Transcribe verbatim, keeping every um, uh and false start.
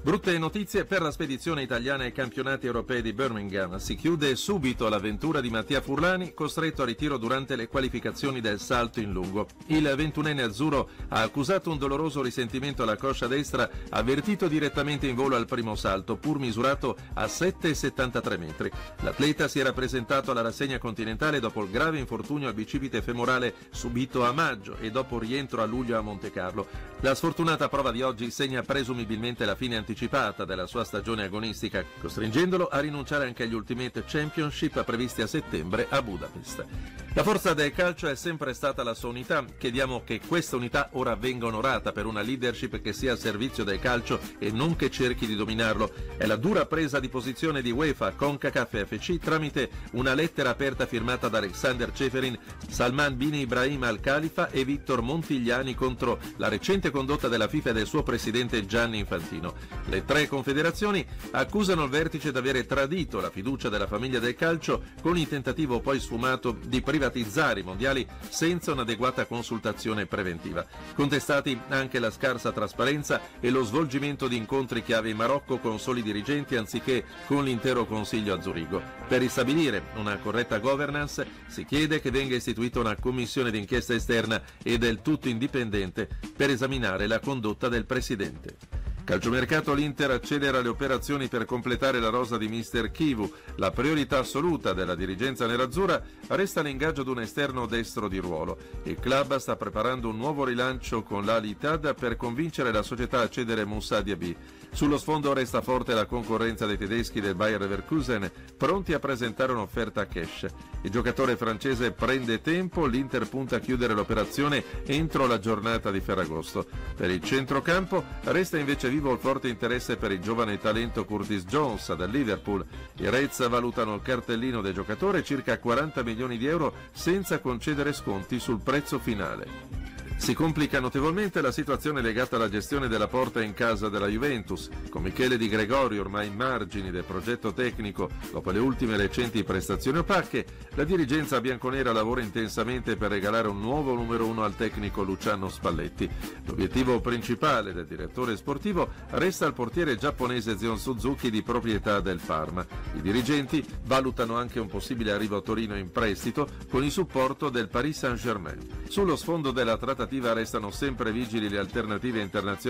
Brutte notizie per la spedizione italiana ai campionati europei di Birmingham. Si chiude subito l'avventura di Mattia Furlani, costretto a ritiro durante le qualificazioni del salto in lungo. Il ventunenne azzurro ha accusato un doloroso risentimento alla coscia destra, avvertito direttamente in volo al primo salto, pur misurato a sette virgola settantatré metri. L'atleta si era presentato alla rassegna continentale dopo il grave infortunio al bicipite femorale subito a maggio e dopo rientro a luglio a Montecarlo. La sfortunata prova di oggi segna presumibilmente la fine anticipata della sua stagione agonistica, costringendolo a rinunciare anche agli Ultimate Championship previsti a settembre a Budapest. La forza del calcio è sempre stata la sua unità. Chiediamo che questa unità ora venga onorata per una leadership che sia al servizio del calcio e non che cerchi di dominarlo. È la dura presa di posizione di UEFA, CONCACAF e F C tramite una lettera aperta firmata da Alexander Ceferin, Salman bin Ibrahim Al Khalifa e Victor Montigliani contro la recente condotta della FIFA e del suo presidente Gianni Infantino. Le tre confederazioni accusano il vertice di avere tradito la fiducia della famiglia del calcio con il tentativo poi sfumato di privatizzare i mondiali senza un'adeguata consultazione preventiva. Contestati anche la scarsa trasparenza e lo svolgimento di incontri chiave in Marocco con soli dirigenti anziché con l'intero Consiglio a Zurigo. Per ristabilire una corretta governance si chiede che venga istituita una commissione d'inchiesta esterna e del tutto indipendente per esaminare la condotta del presidente. Calciomercato, l'Inter accelera le operazioni per completare la rosa di mister Chivu. La priorità assoluta della dirigenza nerazzurra resta l'ingaggio di un esterno destro di ruolo. Il club sta preparando un nuovo rilancio con l'Al Ittihad per convincere la società a cedere Moussa Diaby. Sullo sfondo resta forte la concorrenza dei tedeschi del Bayer Leverkusen, pronti a presentare un'offerta a cash. Il giocatore francese prende tempo, l'Inter punta a chiudere l'operazione entro la giornata di Ferragosto. Per il centrocampo resta invece vivo il forte interesse per il giovane talento Curtis Jones del Liverpool. I Reds valutano il cartellino del giocatore circa quaranta milioni di euro senza concedere sconti sul prezzo finale. Si complica notevolmente la situazione legata alla gestione della porta in casa della Juventus. Con Michele Di Gregorio ormai in margini del progetto tecnico dopo le ultime recenti prestazioni opache, la dirigenza bianconera lavora intensamente per regalare un nuovo numero uno al tecnico Luciano Spalletti. L'obiettivo principale del direttore sportivo resta il portiere giapponese Zion Suzuki di proprietà del Parma. I dirigenti valutano anche un possibile arrivo a Torino in prestito con il supporto del Paris Saint-Germain. Sullo sfondo della trattativa restano sempre vigili le alternative internazionali